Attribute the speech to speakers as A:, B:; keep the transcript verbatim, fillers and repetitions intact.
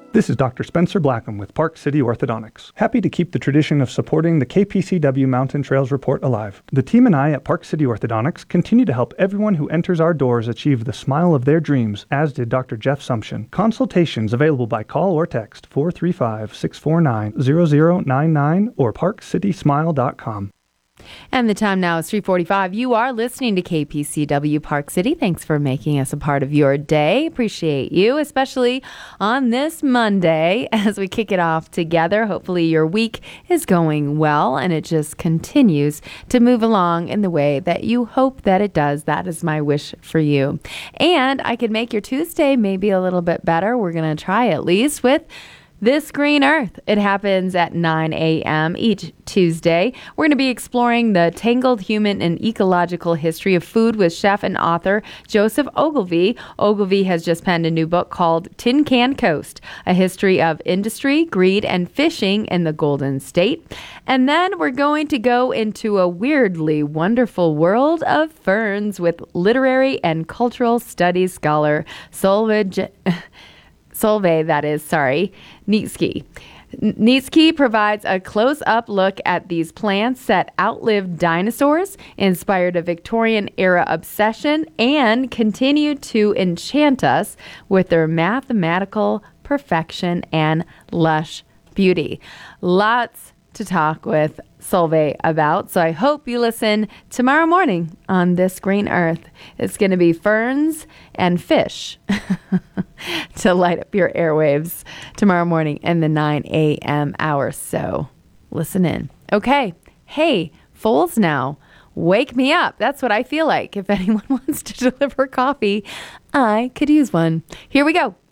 A: This is Doctor Spencer Blackham with Park City Orthodontics. Happy to keep the tradition of supporting the K P C W Mountain Trails Report alive. The team and I at Park City Orthodontics continue to help everyone who enters our doors achieve the smile of their dreams, as did Doctor Jeff Sumption. Consultations available by call or text four three five, six four nine, zero zero nine nine or park city smile dot com.
B: And the time now is three forty-five. You are listening to K P C W Park City. Thanks for making us a part of your day. Appreciate you, especially on this Monday as we kick it off together. Hopefully your week is going well and it just continues to move along in the way that you hope that it does. That is my wish for you. And I could make your Tuesday maybe a little bit better. We're going to try at least with This Green Earth. It happens at nine a.m. each Tuesday. We're going to be exploring the tangled human and ecological history of food with chef and author Joseph Ogilvie. Ogilvie has just penned a new book called Tin Can Coast, a history of industry, greed, and fishing in the Golden State. And then we're going to go into a weirdly wonderful world of ferns with literary and cultural studies scholar Solveig Solveig, that is, sorry, Nitzke. Nitzke provides a close-up look at these plants that outlived dinosaurs, inspired a Victorian-era obsession, and continue to enchant us with their mathematical perfection and lush beauty. Lots to talk with Solveig about, so I hope you listen tomorrow morning on This Green Earth. It's going to be ferns and fish to light up your airwaves tomorrow morning in the nine a.m. hour, so listen in. Okay, hey, Foles now, wake me up. That's what I feel like. If anyone wants to deliver coffee, I could use one. Here we go.